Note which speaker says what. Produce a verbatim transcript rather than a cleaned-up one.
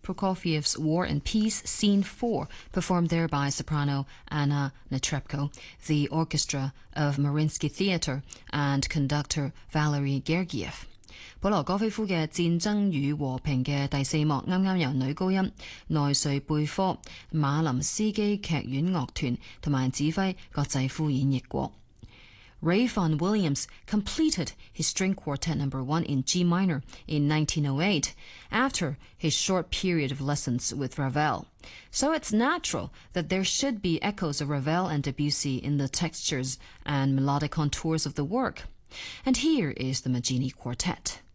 Speaker 1: Prokofiev's War and Peace, Scene four, performed there by soprano Anna Netrebko, the orchestra of Mariinsky Theatre, and conductor Valery Gergiev。保羅戈菲夫嘅《戰爭與和平》嘅第四幕啱啱由女高音內瑞貝科、馬林斯基劇院樂團同埋指揮葛濟夫演繹過。Ray Vaughan Williams completed his string quartet number one in G minor in nineteen oh eight after his short period of lessons with Ravel. So it's natural that there should be echoes of Ravel and Debussy in the textures and melodic contours of the work. And here is the Maggini Quartet.